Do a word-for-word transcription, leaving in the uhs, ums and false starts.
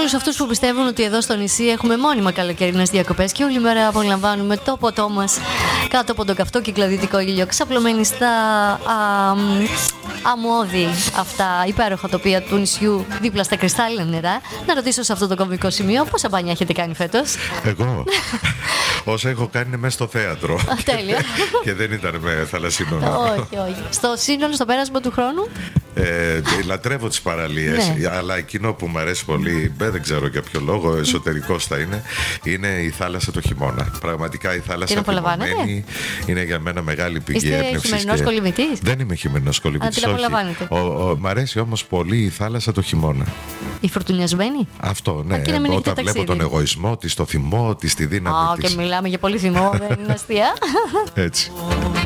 όλους αυτούς που πιστεύουν ότι εδώ στο νησί έχουμε μόνιμα καλοκαιρινές διακοπές και όλη μέρα απολαμβάνουμε το ποτό μας κάτω από τον καυτό κυκλαδυτικό ήλιο, ξαπλωμένοι στα α, αμμώδη αυτά υπέροχα τοπία του νησιού δίπλα στα κρυστάλλινα νερά. Να ρωτήσω σε αυτό το κομβικό σημείο, πόσα μπάνια έχετε κάνει φέτος? Εγώ όσα έχω κάνει είναι μέσα στο θέατρο. Τέλεια. Και δεν ήταν με θαλασσινό. Όχι, όχι. Στο σύνολο, στο πέρασμα του χρόνου. Ε, λατρεύω τις παραλίες, ναι. Αλλά εκείνο που μου αρέσει πολύ, δεν ξέρω για ποιο λόγο, εσωτερικός θα είναι, είναι η θάλασσα το χειμώνα. Πραγματικά η θάλασσα απολαμβάνεται. Είναι για μένα μεγάλη πηγή έμπνευσης. Είστε χειμερινός και... κολυμβητής? Δεν είμαι χειμερινός κολυμβητής. Αν την απολαμβάνετε. Μ' αρέσει όμως πολύ η θάλασσα το χειμώνα. Η φουρτουνιασμένη. Αυτό, ναι. Όταν βλέπω τον εγωισμό της, το θυμό της, τη δύναμη oh, της. Και μιλάμε για πολύ θυμό, δεν είναι αστεία. Έτσι.